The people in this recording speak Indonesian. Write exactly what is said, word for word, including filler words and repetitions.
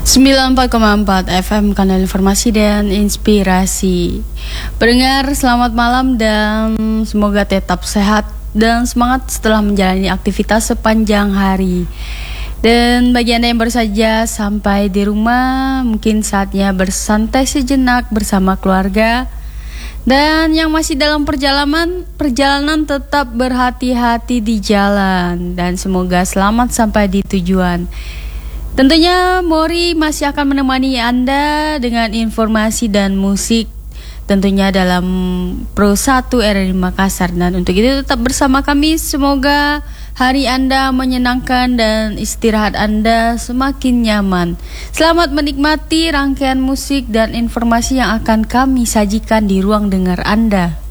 sembilan puluh empat koma empat F M, kanal informasi dan inspirasi. Pendengar, selamat malam dan semoga tetap sehat dan semangat setelah menjalani aktivitas sepanjang hari. Dan bagi Anda yang baru saja sampai di rumah, mungkin saatnya bersantai sejenak bersama keluarga. Dan yang masih dalam perjalanan, perjalanan tetap berhati-hati di jalan dan semoga selamat sampai di tujuan. Tentunya Mori masih akan menemani Anda dengan informasi dan musik tentunya dalam Pro satu R R I Makassar. Dan untuk itu tetap bersama kami, semoga hari Anda menyenangkan dan istirahat Anda semakin nyaman. Selamat menikmati rangkaian musik dan informasi yang akan kami sajikan di ruang dengar Anda.